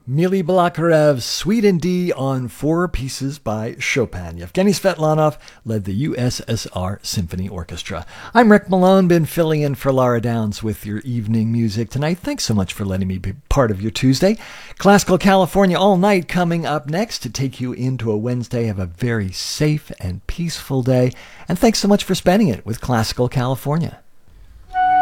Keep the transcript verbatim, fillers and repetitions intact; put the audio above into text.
Mili Balakirev's Suite in D on four pieces by Chopin. Yevgeny Svetlanov led the U S S R Symphony Orchestra. I'm Rick Malone, been filling in for Laura Downs with your evening music tonight. Thanks so much for letting me be part of your Tuesday. Classical California all night coming up next to take you into a Wednesday. Have a very safe and peaceful day. And thanks so much for spending it with Classical California.